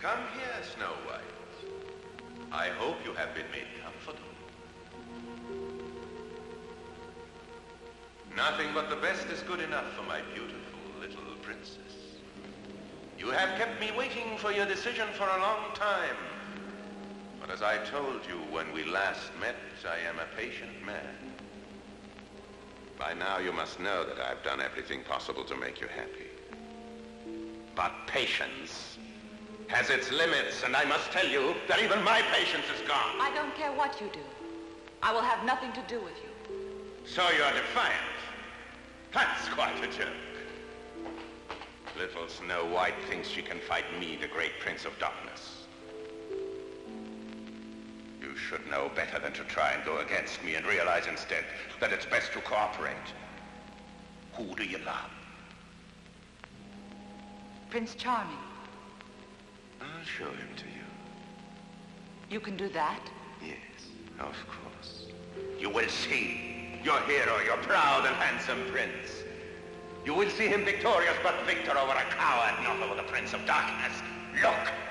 Come here, Snow White. I hope you have been made comfortable. Nothing but the best is good enough for my beautiful little princess. You have kept me waiting for your decision for a long time. But as I told you when we last met, I am a patient man. By now you must know that I've done everything possible to make you happy. But patience has its limits, and I must tell you that even my patience is gone. I don't care what you do. I will have nothing to do with you. So you're defiant. That's quite a joke. Little Snow White thinks she can fight me, the great Prince of Darkness. You should know better than to try and go against me and realize instead that it's best to cooperate. Who do you love? Prince Charming. I'll show him to you. You can do that? Yes, of course. You will see your hero, your proud and handsome prince. You will see him victorious, but victor over a coward, not over the Prince of Darkness. Look!